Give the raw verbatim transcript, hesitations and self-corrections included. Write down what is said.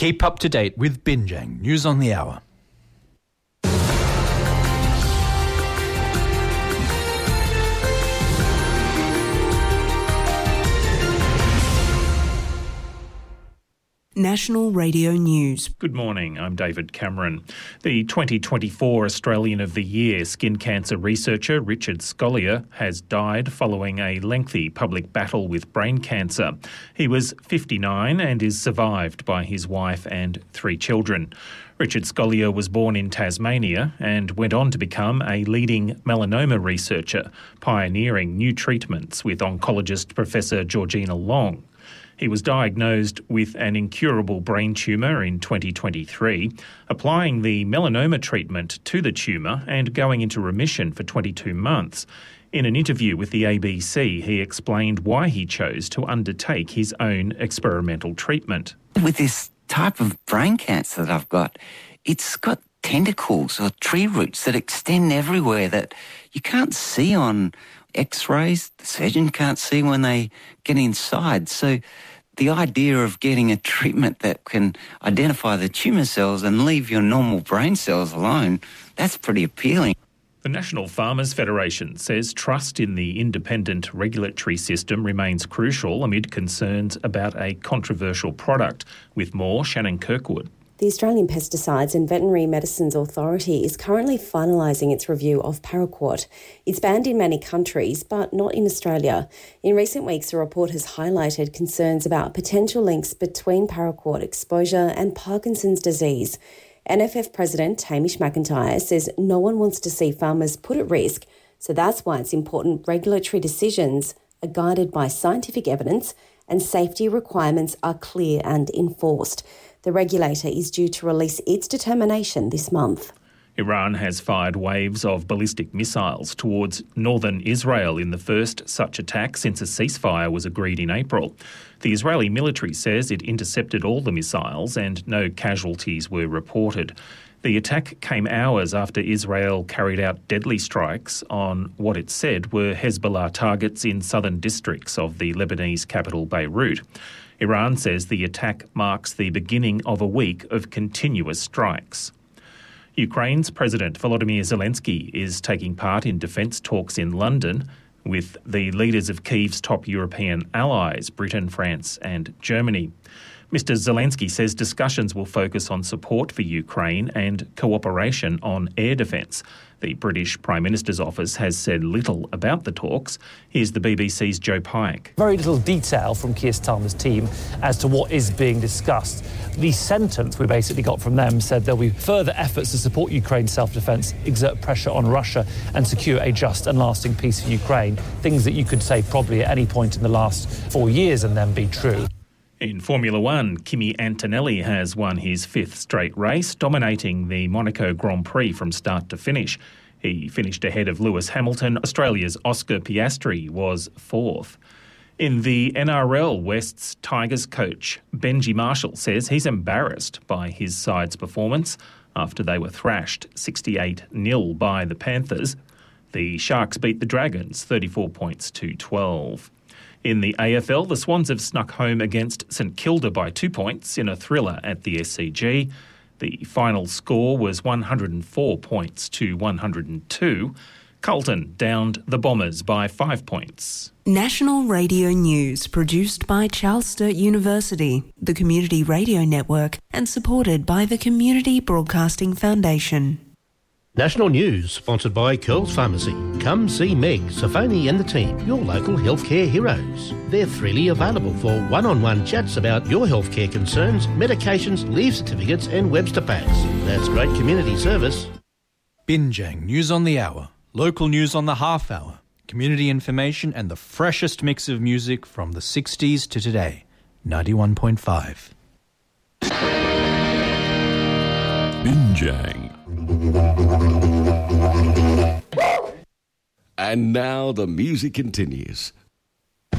Keep up to date with Binjang News on the Hour. National Radio News. Good morning, I'm David Cameron. The twenty twenty-four Australian of the Year skin cancer researcher Richard Scolyer has died following a lengthy public battle with brain cancer. He was fifty-nine and is survived by his wife and three children. Richard Scolyer was born in Tasmania and went on to become a leading melanoma researcher, pioneering new treatments with oncologist Professor Georgina Long. He was diagnosed with an incurable brain tumour in twenty twenty-three, applying the melanoma treatment to the tumour and going into remission for twenty-two months. In an interview with the A B C, he explained why he chose to undertake his own experimental treatment. With this type of brain cancer that I've got, it's got tentacles or tree roots that extend everywhere that you can't see on X-rays. The surgeon can't see when they get inside. So the idea of getting a treatment that can identify the tumour cells and leave your normal brain cells alone, that's pretty appealing. The National Farmers Federation says trust in the independent regulatory system remains crucial amid concerns about a controversial product. With more, Shannon Kirkwood. The Australian Pesticides and Veterinary Medicines Authority is currently finalising its review of paraquat. It's banned in many countries, but not in Australia. In recent weeks, the report has highlighted concerns about potential links between paraquat exposure and Parkinson's disease. N F F President Hamish McIntyre says no one wants to see farmers put at risk, so that's why it's important regulatory decisions are guided by scientific evidence and safety requirements are clear and enforced. The regulator is due to release its determination this month. Iran has fired waves of ballistic missiles towards northern Israel in the first such attack since a ceasefire was agreed in April. The Israeli military says it intercepted all the missiles and no casualties were reported. The attack came hours after Israel carried out deadly strikes on what it said were Hezbollah targets in southern districts of the Lebanese capital Beirut. Iran says the attack marks the beginning of a week of continuous strikes. Ukraine's President Volodymyr Zelensky is taking part in defence talks in London with the leaders of Kyiv's top European allies, Britain, France and Germany. Mister Zelensky says discussions will focus on support for Ukraine and cooperation on air defence. The British Prime Minister's office has said little about the talks. Here's the B B C's Joe Pike. Very little detail from Keir Starmer's team as to what is being discussed. The sentence we basically got from them said there'll be further efforts to support Ukraine's self-defence, exert pressure on Russia and secure a just and lasting peace for Ukraine. Things that you could say probably at any point in the last four years and then be true. In Formula One, Kimi Antonelli has won his fifth straight race, dominating the Monaco Grand Prix from start to finish. He finished ahead of Lewis Hamilton. Australia's Oscar Piastri was fourth. In the N R L, West's Tigers coach Benji Marshall says he's embarrassed by his side's performance after they were thrashed sixty-eight nil by the Panthers. The Sharks beat the Dragons thirty-four points to twelve. In the A F L, the Swans have snuck home against St Kilda by two points in a thriller at the S C G. The final score was one hundred four points to one hundred two. Carlton downed the Bombers by five points. National Radio News, produced by Charles Sturt University, the Community Radio Network, and supported by the Community Broadcasting Foundation. National News, sponsored by Curls Pharmacy. Come see Meg, Safoni and the team, your local healthcare heroes. They're freely available for one-on-one chats about your healthcare concerns, medications, leave certificates and Webster packs. That's great community service. Binjang News on the Hour, local news on the half hour, community information and the freshest mix of music from the sixties to today. ninety-one point five. Binjang. And now the music continues